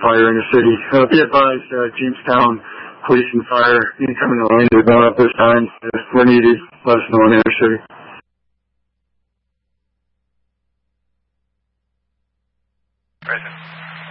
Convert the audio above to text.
fire in the city. Be advised, Jamestown Police and Fire incoming lines are going up this time. If we're needed, let us know in the city. Present.